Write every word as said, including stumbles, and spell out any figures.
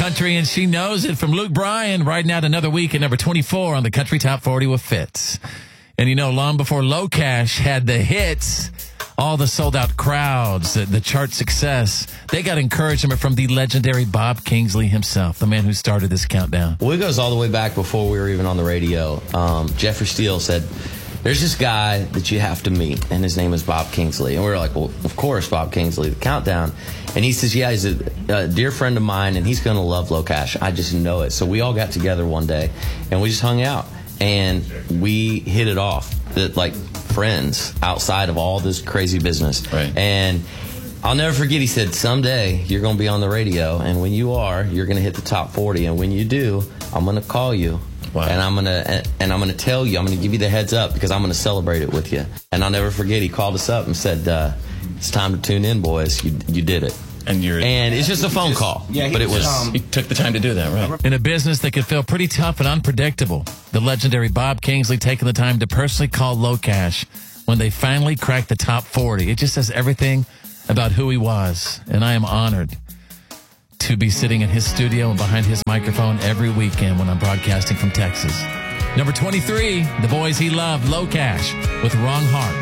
country, and she knows it from Luke Bryan, riding out another week at number twenty-four on the Country Top forty with Fitz. And you know, long before Low Cash had the hits, all the sold-out crowds, the, the chart success, they got encouragement from the legendary Bob Kingsley himself, the man who started this countdown. Well, it goes all the way back before we were even on the radio. Um, Jeffrey Steele said, there's this guy that you have to meet, and his name is Bob Kingsley. And we were like, well, of course, Bob Kingsley, the countdown. And he says, yeah, he's a, a dear friend of mine, and he's going to love Low Cash. I just know it. So we all got together one day, and we just hung out. And we hit it off, that, like friends, outside of all this crazy business. Right. And I'll never forget, he said, someday you're going to be on the radio, and when you are, you're going to hit the top forty. And when you do, I'm going to call you. Wow. And I'm gonna and I'm gonna tell you, I'm gonna give you the heads up, because I'm gonna celebrate it with you. And I'll never forget, he called us up and said, uh, "It's time to tune in, boys. You you did it." And you're and it's just a phone just, call, yeah, but it was. Um, he took the time to do that, right? In a business that could feel pretty tough and unpredictable, the legendary Bob Kingsley taking the time to personally call Low Cash when they finally cracked the top forty. It just says everything about who he was, and I am honored to be sitting in his studio and behind his microphone every weekend when I'm broadcasting from Texas. Number twenty-three, the boys he loved, Low Cash with Wrong Heart.